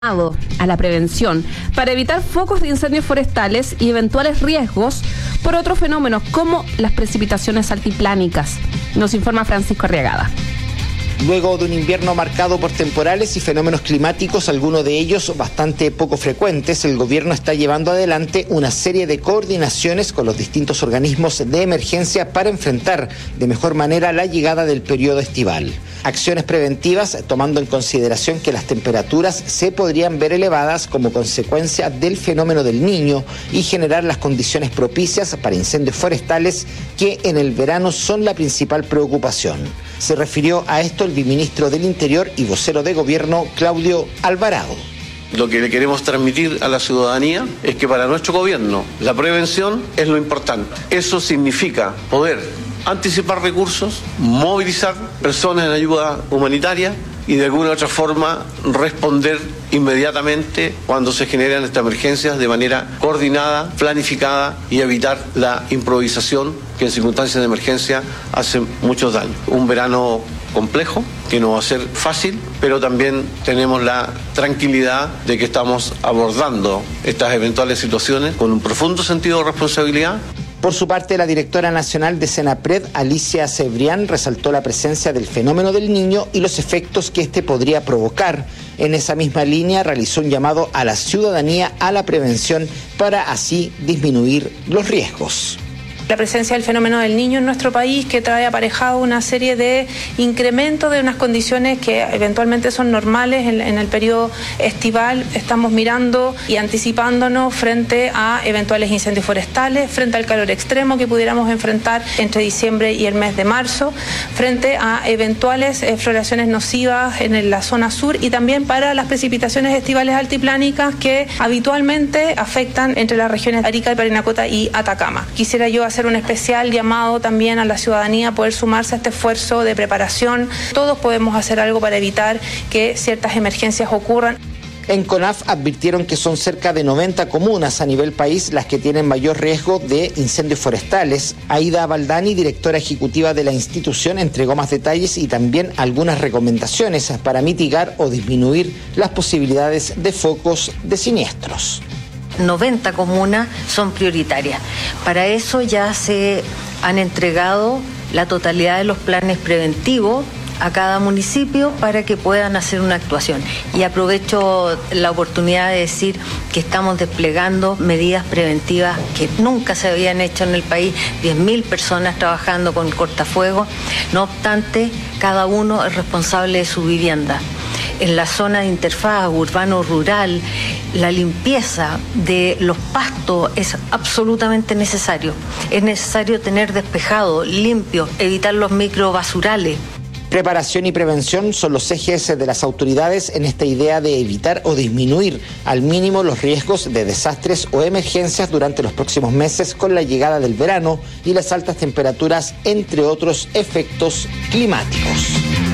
a la prevención para evitar focos de incendios forestales y eventuales riesgos por otros fenómenos como las precipitaciones altiplánicas. Nos informa Francisco Arriagada. Luego de un invierno marcado por temporales y fenómenos climáticos, algunos de ellos bastante poco frecuentes, el gobierno está llevando adelante una serie de coordinaciones con los distintos organismos de emergencia para enfrentar de mejor manera la llegada del periodo estival. Acciones preventivas tomando en consideración que las temperaturas se podrían ver elevadas como consecuencia del fenómeno del Niño y generar las condiciones propicias para incendios forestales que en el verano son la principal preocupación. Se refirió a esto el viceministro del Interior y vocero de gobierno, Claudio Alvarado. Lo que le queremos transmitir a la ciudadanía es que para nuestro gobierno la prevención es lo importante. Eso significa poder anticipar recursos, movilizar personas en ayuda humanitaria y de alguna u otra forma responder inmediatamente cuando se generan estas emergencias de manera coordinada, planificada y evitar la improvisación que en circunstancias de emergencia hace muchos daños. Un verano complejo, que no va a ser fácil, pero también tenemos la tranquilidad de que estamos abordando estas eventuales situaciones con un profundo sentido de responsabilidad. Por su parte, la directora nacional de Senapred, Alicia Cebrián, resaltó la presencia del fenómeno del Niño y los efectos que este podría provocar. En esa misma línea, realizó un llamado a la ciudadanía a la prevención para así disminuir los riesgos. La presencia del fenómeno del Niño en nuestro país, que trae aparejado una serie de incrementos de unas condiciones que eventualmente son normales en el periodo estival. Estamos mirando y anticipándonos frente a eventuales incendios forestales, frente al calor extremo que pudiéramos enfrentar entre diciembre y el mes de marzo, frente a eventuales floraciones nocivas en la zona sur y también para las precipitaciones estivales altiplánicas que habitualmente afectan entre las regiones de Arica, Parinacota y Atacama. Quisiera yo hacer un especial llamado también a la ciudadanía a poder sumarse a este esfuerzo de preparación. Todos podemos hacer algo para evitar que ciertas emergencias ocurran. En CONAF advirtieron que son cerca de 90 comunas a nivel país las que tienen mayor riesgo de incendios forestales. Aida Baldani, directora ejecutiva de la institución, entregó más detalles y también algunas recomendaciones para mitigar o disminuir las posibilidades de focos de siniestros. 90 comunas son prioritarias. Para eso ya se han entregado la totalidad de los planes preventivos a cada municipio para que puedan hacer una actuación. Y aprovecho la oportunidad de decir que estamos desplegando medidas preventivas que nunca se habían hecho en el país, 10.000 personas trabajando con cortafuegos. No obstante, cada uno es responsable de su vivienda. En la zona de interfaz urbano-rural, la limpieza de los pastos es absolutamente necesario. Es necesario tener despejado, limpio, evitar los microbasurales. Preparación y prevención son los ejes de las autoridades en esta idea de evitar o disminuir al mínimo los riesgos de desastres o emergencias durante los próximos meses con la llegada del verano y las altas temperaturas, entre otros efectos climáticos.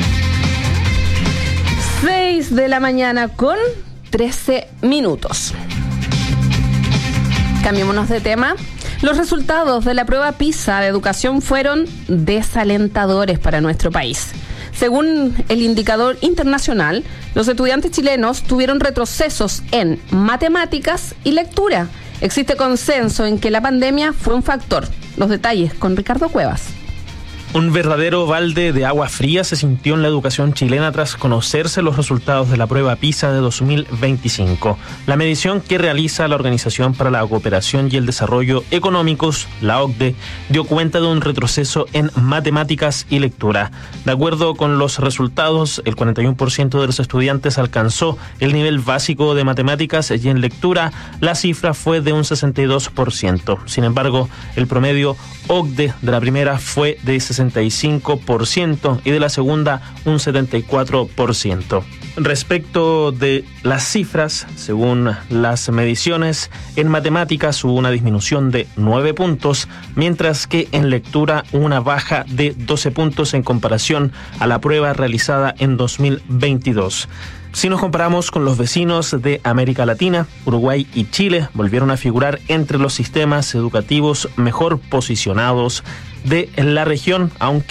6 de la mañana con 13 minutos. Cambiémonos de tema. Los resultados de la prueba PISA de educación fueron desalentadores para nuestro país. Según el indicador internacional, los estudiantes chilenos tuvieron retrocesos en matemáticas y lectura. Existe consenso en que la pandemia fue un factor. Los detalles con Ricardo Cuevas. Un verdadero balde de agua fría se sintió en la educación chilena tras conocerse los resultados de la prueba PISA de 2025. La medición que realiza la Organización para la Cooperación y el Desarrollo Económicos, la OCDE, dio cuenta de un retroceso en matemáticas y lectura. De acuerdo con los resultados, el 41% de los estudiantes alcanzó el nivel básico de matemáticas y en lectura la cifra fue de un 62%. Sin embargo, el promedio OCDE de la primera fue de 65% y de la segunda un 74%. Respecto de las cifras, según las mediciones, en matemáticas hubo una disminución de 9 puntos, mientras que en lectura una baja de 12 puntos en comparación a la prueba realizada en 2022. Si nos comparamos con los vecinos de América Latina, Uruguay y Chile volvieron a figurar entre los sistemas educativos mejor posicionados de la región, aunque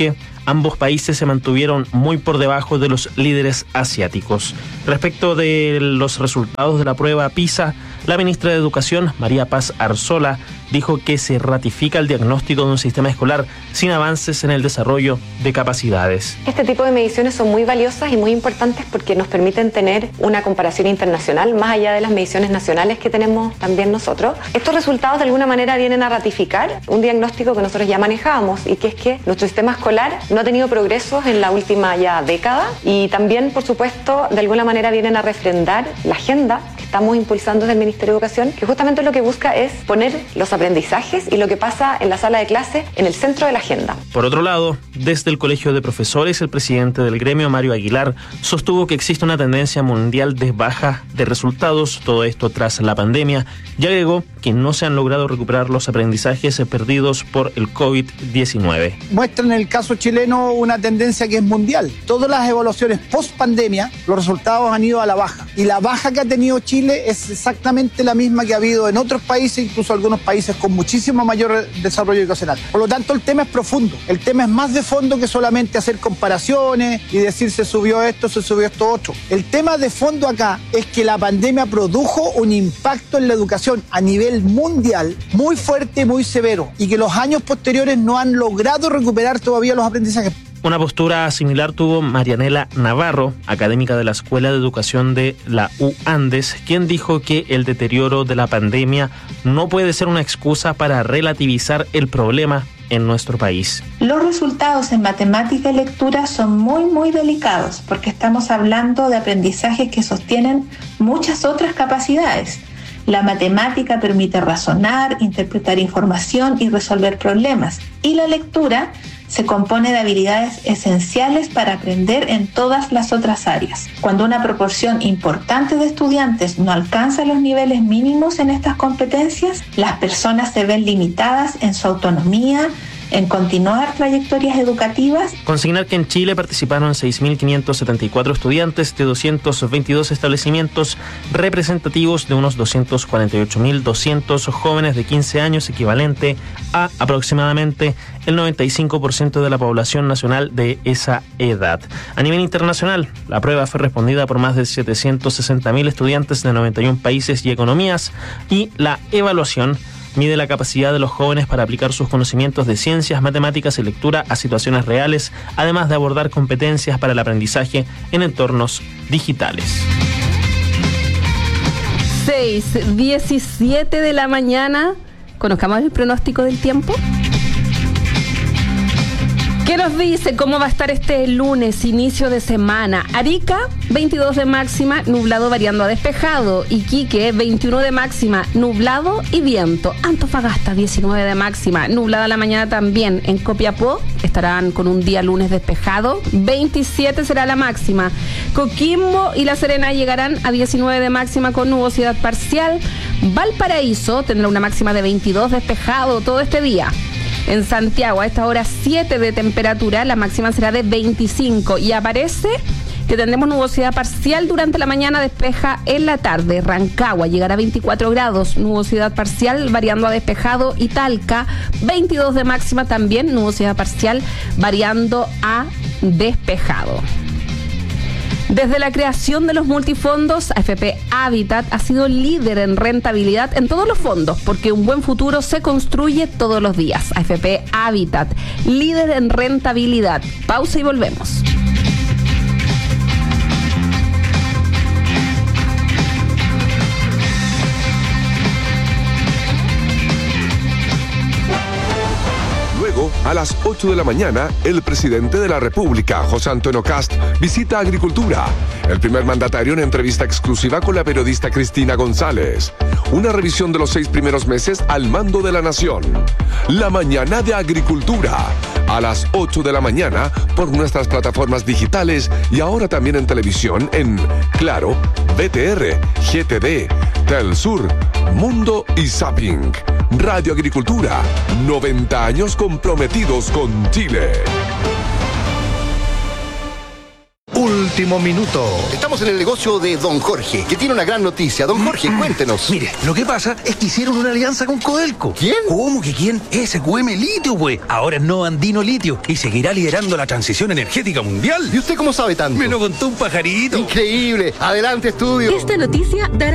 ambos países se mantuvieron muy por debajo de los líderes asiáticos. Respecto de los resultados de la prueba PISA, la ministra de Educación, María Paz Arzola, dijo que se ratifica el diagnóstico de un sistema escolar sin avances en el desarrollo de capacidades. Este tipo de mediciones son muy valiosas y muy importantes porque nos permiten tener una comparación internacional más allá de las mediciones nacionales que tenemos también nosotros. Estos resultados de alguna manera vienen a ratificar un diagnóstico que nosotros ya manejábamos, y que es que nuestro sistema escolar no ha tenido progresos en la última ya década, y también, por supuesto, de alguna manera vienen a refrendar la agenda que estamos impulsando desde el Ministerio de Educación, que justamente lo que busca es poner los aprendizajes y lo que pasa en la sala de clase en el centro de la agenda. Por otro lado, desde el Colegio de Profesores, el presidente del gremio, Mario Aguilar, sostuvo que existe una tendencia mundial de baja de resultados, todo esto tras la pandemia, y agregó que no se han logrado recuperar los aprendizajes perdidos por el COVID-19. Muestra en el caso chileno una tendencia que es mundial. Todas las evaluaciones post-pandemia, los resultados han ido a la baja. Y la baja que ha tenido Chile es exactamente la misma que ha habido en otros países, incluso algunos países con muchísimo mayor desarrollo educacional. Por lo tanto, el tema es profundo. El tema es más de fondo que solamente hacer comparaciones y decir se subió esto otro. El tema de fondo acá es que la pandemia produjo un impacto en la educación a nivel mundial muy fuerte y muy severo, y que los años posteriores no han logrado recuperar todavía los aprendizajes. Una postura similar tuvo Marianela Navarro, académica de la Escuela de Educación de la UAndes, quien dijo que el deterioro de la pandemia no puede ser una excusa para relativizar el problema en nuestro país. Los resultados en matemática y lectura son muy delicados, porque estamos hablando de aprendizajes que sostienen muchas otras capacidades. La matemática permite razonar, interpretar información y resolver problemas, y la lectura se compone de habilidades esenciales para aprender en todas las otras áreas. Cuando una proporción importante de estudiantes no alcanza los niveles mínimos en estas competencias, las personas se ven limitadas en su autonomía, en continuar trayectorias educativas. Consignar que en Chile participaron 6.574 estudiantes de 222 establecimientos representativos de unos 248.200 jóvenes de 15 años, equivalente a aproximadamente el 95% de la población nacional de esa edad. A nivel internacional, la prueba fue respondida por más de 760.000 estudiantes de 91 países y economías, y la evaluación mide la capacidad de los jóvenes para aplicar sus conocimientos de ciencias, matemáticas y lectura a situaciones reales, además de abordar competencias para el aprendizaje en entornos digitales. 6:17 de la mañana. ¿Conozcamos el pronóstico del tiempo? ¿Qué nos dice cómo va a estar este lunes, inicio de semana? Arica, 22 de máxima, nublado variando a despejado. Iquique, 21 de máxima, nublado y viento. Antofagasta, 19 de máxima, nublada la mañana también. En Copiapó estarán con un día lunes despejado, 27 será la máxima. Coquimbo y La Serena llegarán a 19 de máxima con nubosidad parcial. Valparaíso tendrá una máxima de 22 despejado todo este día. En Santiago, a esta hora 7 de temperatura, la máxima será de 25, y aparece que tendremos nubosidad parcial durante la mañana, despeja en la tarde. Rancagua llegará a 24 grados, nubosidad parcial variando a despejado, y Talca, 22 de máxima también, nubosidad parcial variando a despejado. Desde la creación de los multifondos, AFP Habitat ha sido líder en rentabilidad en todos los fondos, porque un buen futuro se construye todos los días. AFP Habitat, líder en rentabilidad. Pausa y volvemos. A las 8 de la mañana, el presidente de la República, José Antonio Kast, visita Agricultura. El primer mandatario en entrevista exclusiva con la periodista Cristina González. Una revisión de los 6 primeros meses al mando de la nación. La mañana de Agricultura. A las 8 de la mañana por nuestras plataformas digitales y ahora también en televisión en Claro, BTR, GTD, Telsur, Mundo y Zapping. Radio Agricultura, 90 años comprometidos con Chile. último minuto. Estamos en el negocio de Don Jorge, que tiene una gran noticia. Don Jorge, cuéntenos. Mire, lo que pasa es que hicieron una alianza con Codelco. ¿Quién? ¿Cómo que quién? SQM Litio, pues. Ahora es No Andino Litio y seguirá liderando la transición energética mundial. ¿Y usted cómo sabe tanto? Me lo contó un pajarito. Increíble. Adelante, estudio. Esta noticia dará